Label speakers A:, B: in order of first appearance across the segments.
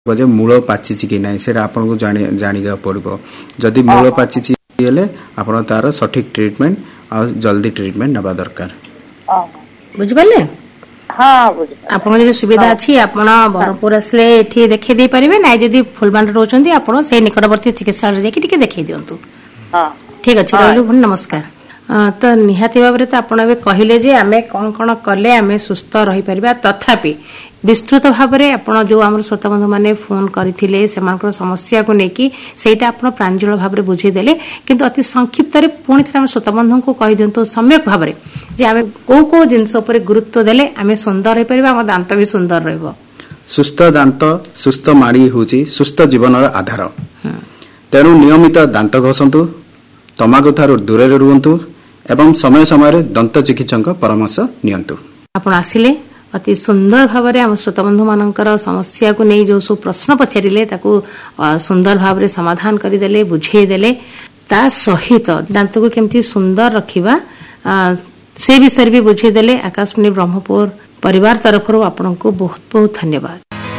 A: जे मूल पाचिछि कि नाही सेटा आपन को जानिगा पड़िबो जदि मूल पाचिछि हेले आपन तार सठिक ट्रीटमेंट आ जल्दी ट्रीटमेंट नबा दरकार
B: बुझ पाले।
C: हां बुझ
B: आपन जे सुविधा अछि आपन बरपुर असले एठी देखै दे परिबे नै जदि फुलबांड रोचंती आपन से निकटवर्ती चिकित्सालय जे कि देखै दियंतु।
C: हां
B: ठीक अछि रहलु नमस्कार। तो निहाती भाव तो आपड़ ए कहले जे आमे कौन कौन कले आमे सुस्थ रही परिबा तथापि विस्तृत भाव में आप जो आम श्रोता बंधु मैंने फोन करते समस्या को लेकिन सेटा आप प्रांजल भाव में बुझेदेले किंतु अति संक्षिप्त पुणी थे श्रोता बंधु को कही दिंतु सम्यक भाव में जे आमे को को जिनस उपर गुरुत्व देले आमे सुंदर हो पारिबा आम दांत भी सुंदर रहइबो।
A: सुस्थ दांत सुस्थ माड़ी होची सुस्थ जीवन आधार तेणु नियमित दांत घसंतु तमाकू ठारू दूर रुहंतु एवं समय समय दंत चिकित्सक परामर्श नियंतु।
B: आपण आसिले अति सुंदर भाव में आम श्रोता बंधु मानकर समस्या को नहीं जो सब प्रश्न पचारे ताकू सुंदर भाव में समाधान करदेले बुझेदेले ता सहित दांत को केमती सुंदर रखिबा से विषय भी बुझेदेले। आकाशवाणी ब्रह्मपुर परिवार तरफ आपन को बहुत बहुत धन्यवाद।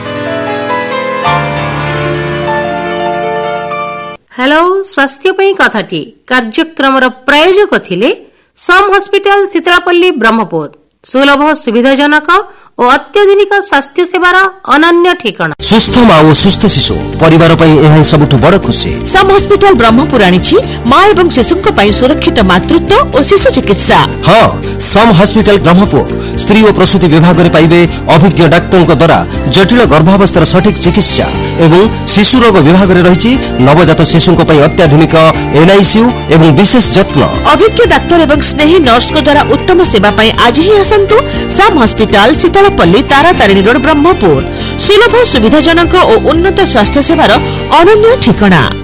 B: हेलो स्वास्थ्य पई कथाटी कार्यक्रम प्रायोजक थिले सम हॉस्पिटल शीतलापल्ली ब्रह्मपुर सुलभ सुविधाजनक और अत्याधुनिक स्वास्थ्य सेवार अनन्य ठिकाना
D: सुस्थ माँ और सुस्थ शिशु परिवार यह सबुठ बड़ खुशी।
E: सम हॉस्पिटल ब्रह्मपुर आनिछि माँ एवं शिशुक सुरक्षित मातृत्व और शिशु चिकित्सा।
D: हाँ सम हॉस्पिटल ब्रह्मपुर स्त्री और प्रसूति विभाग में पाइबे अभिज्ञ डाक्तरों द्वारा जटिल गर्भावस्थार सठिक चिकित्सा एवं शिशु रोग विभाग में रही नवजात शिशुक अत्याधुनिक एनआईसीयू एवं विशेष जत्न
E: अभिज्ञ डाक्तर एवं स्नेही नर्स द्वारा उत्तम सेवा आज ही आसतु सम हॉस्पिटल शीतलपल्ली तारातारिणी रोड ब्रह्मपुर सुलभ सुविधाजनक और उन्नत स्वास्थ्य सेवार अनन्य ठिकाना।